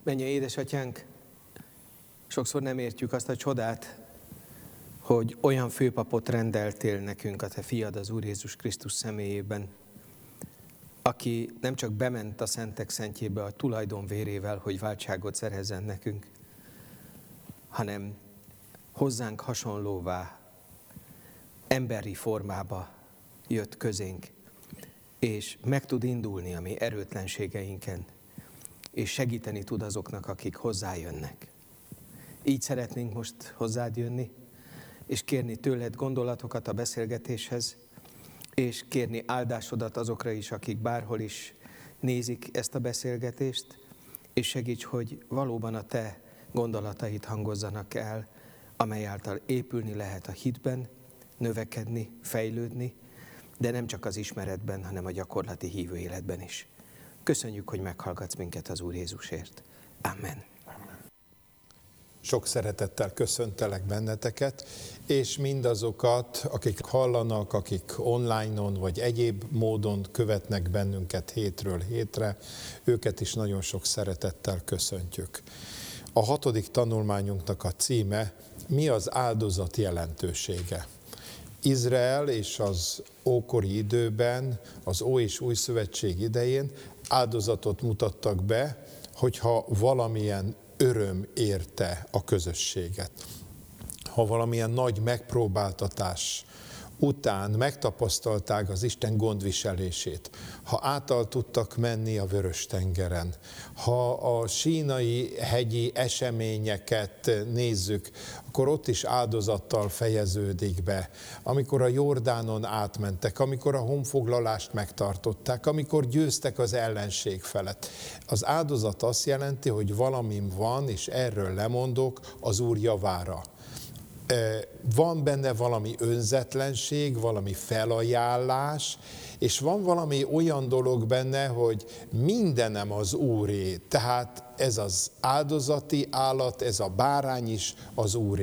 Mennyei édesatyánk, sokszor nem értjük azt a csodát, hogy olyan főpapot rendeltél nekünk, a te fiad, az Úr Jézus Krisztus személyében, aki nem csak bement a szentek szentjébe a tulajdon vérével, hogy váltságot szerezzen nekünk, hanem hozzánk hasonlóvá, emberi formába jött közénk, és meg tud indulni a mi erőtlenségeinken, és segíteni tud azoknak, akik hozzájönnek. Így szeretnénk most hozzád jönni, és kérni tőled gondolatokat a beszélgetéshez, és kérni áldásodat azokra is, akik bárhol is nézik ezt a beszélgetést, és segíts, hogy valóban a te gondolataid hangozzanak el, amely által épülni lehet a hitben, növekedni, fejlődni, de nem csak az ismeretben, hanem a gyakorlati hívő életben is. Köszönjük, hogy meghallgatsz minket az Úr Jézusért. Amen. Sok szeretettel köszöntelek benneteket, és mindazokat, akik hallanak, akik online-on vagy egyéb módon követnek bennünket hétről hétre, őket is nagyon sok szeretettel köszöntjük. A 6. tanulmányunknak a címe, mi az áldozat jelentősége? Izrael és az ókori időben, az Ó és Új Szövetség idején áldozatot mutattak be, hogyha valamilyen öröm érte a közösséget. Ha valamilyen nagy megpróbáltatás után megtapasztalták az Isten gondviselését, ha átal tudtak menni a Vörös-tengeren, ha a sínai hegyi eseményeket nézzük, akkor ott is áldozattal fejeződik be. Amikor a Jordánon átmentek, amikor a honfoglalást megtartották, amikor győztek az ellenség felett. Az áldozat azt jelenti, hogy valamim van, és erről lemondok az Úr javára. Van benne valami önzetlenség, valami felajánlás, és van valami olyan dolog benne, hogy mindenem az Úré. Tehát ez az áldozati állat, ez a bárány is az Úré.